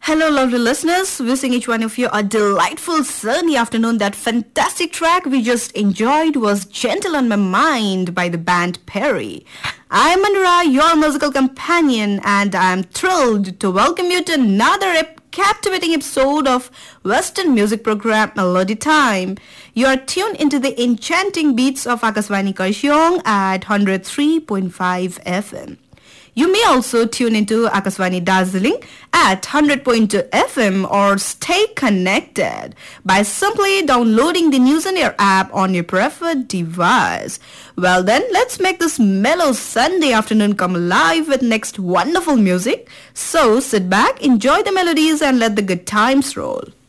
Hello, lovely listeners. Wishing each one of you a delightful sunny afternoon. That fantastic track we just enjoyed was Gentle on My Mind by the band Perry. I'm Manura, your musical companion, and I'm thrilled to welcome you to another captivating episode of Western music program Melody Time. You are tuned into the enchanting beats of Akashvani Karshiong at 103.5 FM. You may also tune into Akashvani Darjeeling at 100.2 FM or stay connected by simply downloading the News on Air app on your preferred device. Well then, let's make this mellow Sunday afternoon come alive with next wonderful music. So sit back, enjoy the melodies and let the good times roll.